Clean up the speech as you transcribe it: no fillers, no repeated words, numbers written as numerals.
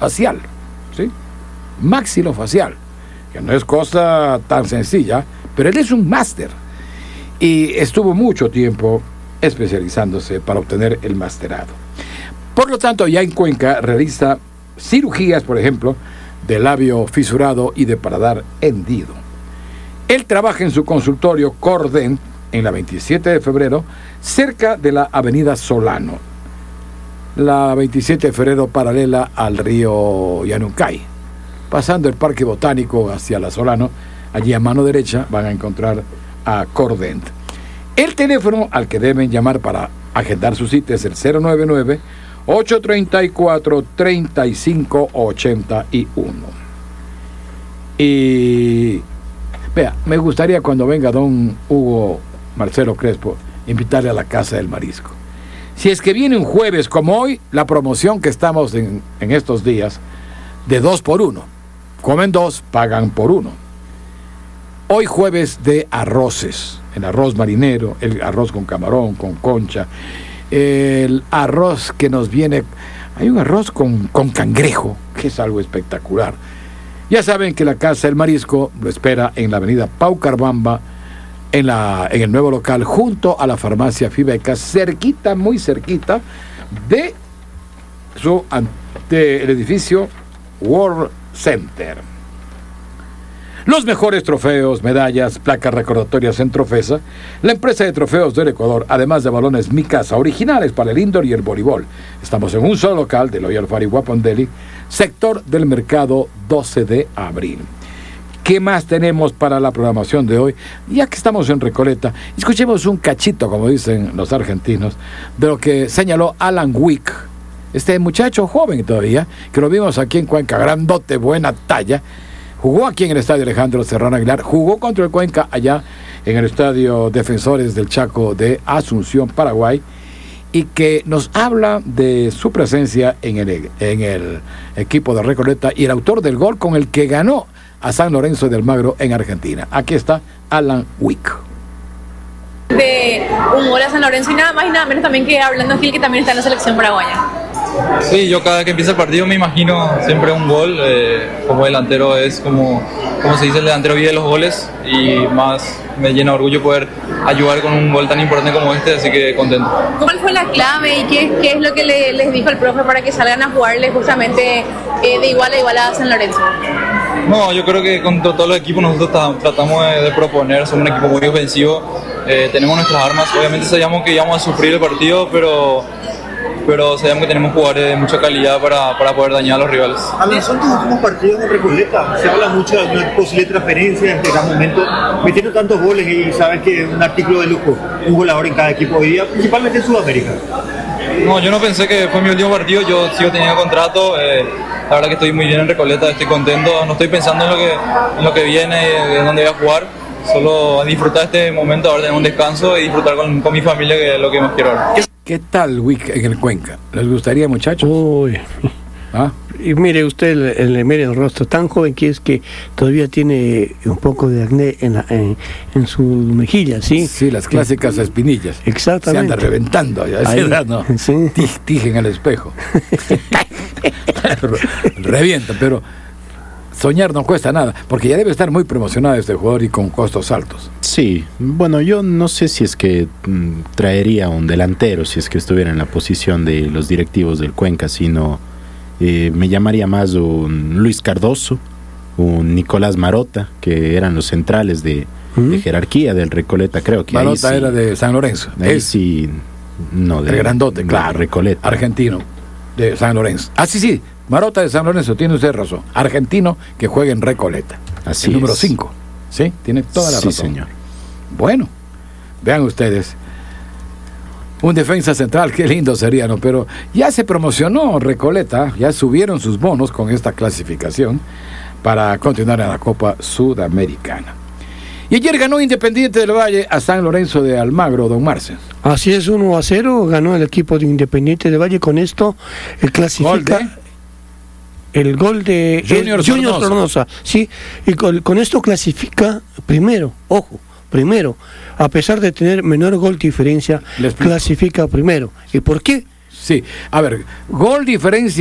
maxilofacial, ¿sí? Maxilofacial, que no es cosa tan sencilla, pero él es un máster y estuvo mucho tiempo especializándose para obtener el masterado. Por lo tanto, ya en Cuenca realiza cirugías, por ejemplo, de labio fisurado y de paladar hendido. Él trabaja en su consultorio Cordent en la 27 de febrero, cerca de la avenida Solano. La 27 de febrero paralela al río Yanuncay. Pasando el Parque Botánico hacia la Solano, allí a mano derecha van a encontrar a Cordent. El teléfono al que deben llamar para agendar su cita es el 099-834-3581. Y vea, me gustaría cuando venga don Hugo Marcelo Crespo invitarle a la Casa del Marisco. Si es que viene un jueves como hoy, la promoción que estamos en estos días de 2 por 1. Comen 2, pagan por 1. Hoy jueves de arroces. El arroz marinero, el arroz con camarón, con concha, el arroz que nos viene... Hay un arroz con cangrejo, que es algo espectacular. Ya saben que la Casa del Marisco lo espera en la avenida Paucarbamba, en el nuevo local, junto a la farmacia Fibeca, cerquita, muy cerquita, del edificio World Center. Los mejores trofeos, medallas, placas recordatorias en Trofesa, la empresa de trofeos del Ecuador, además de balones Mi Casa, originales para el indoor y el voleibol. Estamos en un solo local de Loyal Fari Guapondeli, sector del mercado 12 de abril. ¿Qué más tenemos para la programación de hoy? Ya que estamos en Recoleta, escuchemos un cachito, como dicen los argentinos, de lo que señaló Alan Wick, este muchacho joven todavía, que lo vimos aquí en Cuenca, grandote, buena talla. Jugó aquí en el estadio Alejandro Serrano Aguilar, jugó contra el Cuenca allá en el estadio Defensores del Chaco de Asunción, Paraguay, y que nos habla de su presencia en el equipo de Recoleta y el autor del gol con el que ganó a San Lorenzo de Almagro en Argentina. Aquí está Alan Wick. De un gol a San Lorenzo y nada más y nada menos también que Orlando Gil, que también está en la selección paraguaya. Sí, yo cada vez que empieza el partido me imagino siempre un gol. Como delantero es como se dice, el delantero vive los goles y más me llena de orgullo poder ayudar con un gol tan importante como este, así que contento. ¿Cuál fue la clave y qué es lo que les dijo el profe para que salgan a jugarle justamente de igual a igual a San Lorenzo? No, yo creo que con todos los equipos nosotros tratamos de proponer, somos un equipo muy ofensivo, tenemos nuestras armas, obviamente sabíamos que íbamos a sufrir el partido, pero sabemos que tenemos jugadores de mucha calidad para poder dañar a los rivales. Alan, son tus últimos partidos en Recoleta, se habla mucho de una posible transferencia en cada momento, metiendo tantos goles y sabes que es un artículo de lujo, un goleador en cada equipo hoy día, principalmente en Sudamérica. No, yo no pensé que fue mi último partido, yo sigo teniendo contrato, la verdad que estoy muy bien en Recoleta, estoy contento, no estoy pensando en lo que viene, en dónde voy a jugar, solo disfrutar este momento, ahora tener un descanso y disfrutar con mi familia, que es lo que más quiero ahora. ¿Qué tal Wick en el Cuenca? ¿Les gustaría, muchachos? Uy. ¿Ah? Y mire usted el rostro tan joven que es que todavía tiene un poco de acné en su mejilla, ¿sí? Sí, las clásicas espinillas. Exactamente. Se anda reventando ya, esa edad, ¿no? Sí. Tije en el espejo. Revienta, pero soñar no cuesta nada, porque ya debe estar muy promocionado este jugador y con costos altos. Sí, bueno, yo no sé si es que traería un delantero, si es que estuviera en la posición de los directivos del Cuenca, sino me llamaría más un Luis Cardoso, un Nicolás Marota, que eran los centrales de jerarquía del Recoleta, creo que Marota ahí sí, era de San Lorenzo. Ahí sí, no, el grandote, claro, Recoleta. Argentino, de San Lorenzo. Ah, sí, Marota de San Lorenzo, tiene usted razón. Argentino que juega en Recoleta. Así el número es. 5. Sí, tiene toda la razón. Sí, señor. Bueno, vean ustedes. Un defensa central, qué lindo sería, ¿no? Pero ya se promocionó Recoleta, ya subieron sus bonos con esta clasificación para continuar en la Copa Sudamericana. Y ayer ganó Independiente del Valle a San Lorenzo de Almagro, don Marce. Así es, 1-0, ganó el equipo de Independiente del Valle, con esto clasifica el gol de Junior Sornosa, sí, y con esto clasifica primero, a pesar de tener menor gol diferencia, clasifica primero. ¿Y por qué? Sí, a ver, gol diferencia